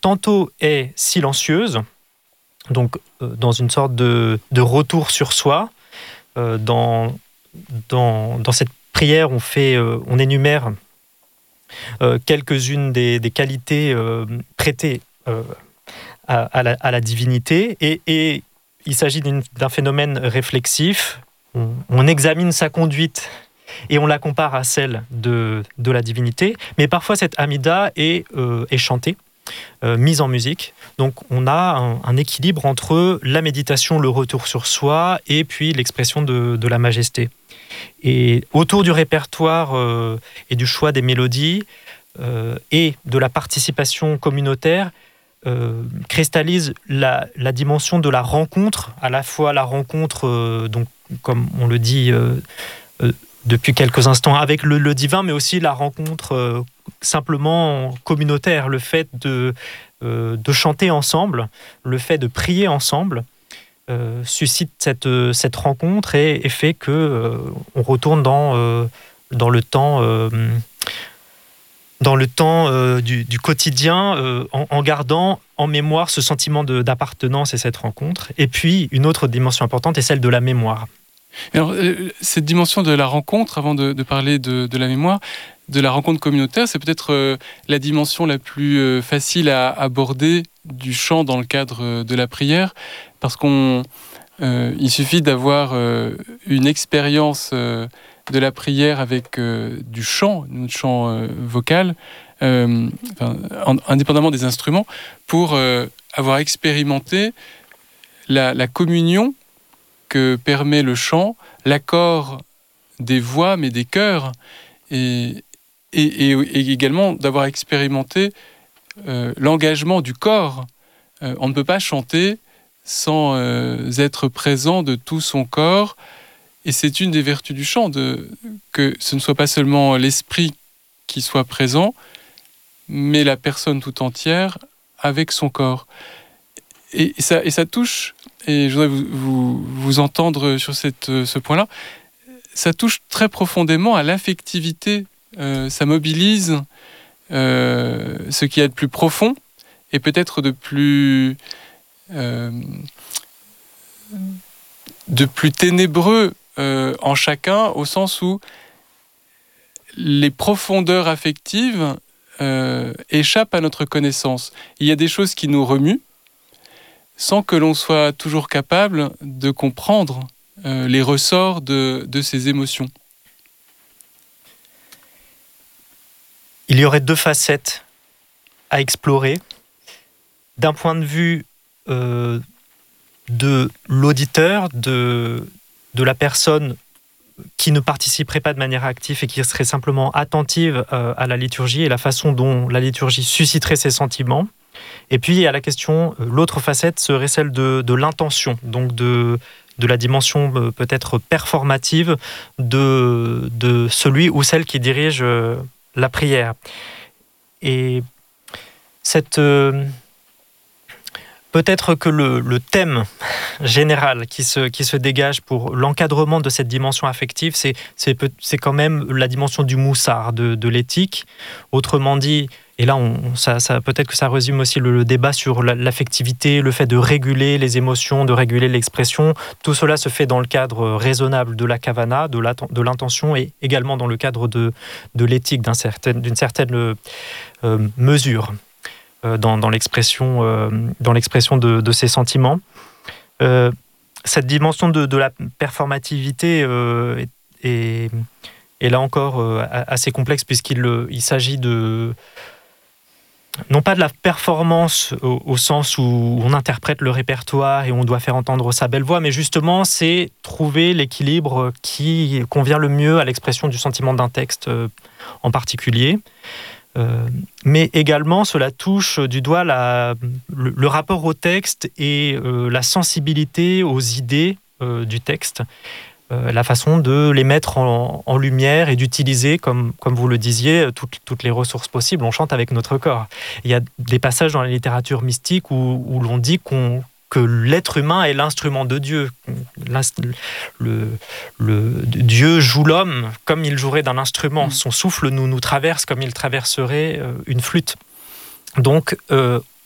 tantôt est silencieuse, donc dans une sorte de retour sur soi. Dans cette prière, on énumère quelques-unes des qualités prêtées à la divinité, et il s'agit d'un phénomène réflexif. On examine sa conduite et on la compare à celle de la divinité, mais parfois cette Amida est chantée, mise en musique. Donc on a un équilibre entre la méditation, le retour sur soi, et puis l'expression de la majesté. Et autour du répertoire et du choix des mélodies et de la participation communautaire, cristallise la dimension de la rencontre, à la fois la rencontre, donc, comme on le dit depuis quelques instants, avec le divin, mais aussi la rencontre simplement communautaire, le fait de chanter ensemble, le fait de prier ensemble, suscite cette rencontre et fait que on retourne dans le temps du quotidien, en gardant en mémoire ce sentiment d'appartenance et cette rencontre. Et puis, une autre dimension importante est celle de la mémoire. Alors, cette dimension de la rencontre, avant de parler de la mémoire, de la rencontre communautaire, c'est peut-être la dimension la plus facile à aborder du chant dans le cadre de la prière, parce il suffit d'avoir une expérience de la prière avec du chant vocal, indépendamment des instruments, pour avoir expérimenté la communion que permet le chant, l'accord des voix mais des cœurs, et également d'avoir expérimenté l'engagement du corps. On ne peut pas chanter sans être présent de tout son corps, et c'est une des vertus du chant, que ce ne soit pas seulement l'esprit qui soit présent, mais la personne tout entière avec son corps. Et ça touche, et je voudrais vous entendre sur ce point-là, ça touche très profondément à l'affectivité, ça mobilise ce qu'il y a de plus profond, et peut-être de plus ténébreux en chacun, au sens où les profondeurs affectives échappent à notre connaissance. Il y a des choses qui nous remuent, sans que l'on soit toujours capable de comprendre les ressorts de ces émotions. Il y aurait deux facettes à explorer. D'un point de vue de l'auditeur, de la personne qui ne participerait pas de manière active et qui serait simplement attentive à la liturgie et la façon dont la liturgie susciterait ses sentiments. Et puis, à la question, l'autre facette serait celle de l'intention, donc de la dimension peut-être performative de celui ou celle qui dirige la prière. Et peut-être que le thème général qui se dégage pour l'encadrement de cette dimension affective, c'est quand même la dimension du moussard, de l'éthique. Autrement dit, et là, ça peut-être que ça résume aussi le débat sur l'affectivité, le fait de réguler les émotions, de réguler l'expression. Tout cela se fait dans le cadre raisonnable de la kavana, de l'intention, et également dans le cadre de l'éthique, d'une certaine mesure dans l'expression de ces sentiments. Cette dimension de la performativité est là encore assez complexe, puisqu'il s'agit non pas de la performance au sens où on interprète le répertoire et on doit faire entendre sa belle voix, mais justement c'est trouver l'équilibre qui convient le mieux à l'expression du sentiment d'un texte en particulier. Mais également cela touche du doigt le rapport au texte et la sensibilité aux idées du texte, la façon de les mettre en lumière et d'utiliser, comme vous le disiez, toutes les ressources possibles. On chante avec notre corps. Il y a des passages dans la littérature mystique où l'on dit que l'être humain est l'instrument de Dieu. Dieu joue l'homme comme il jouerait d'un instrument. Son souffle nous traverse comme il traverserait une flûte. Donc,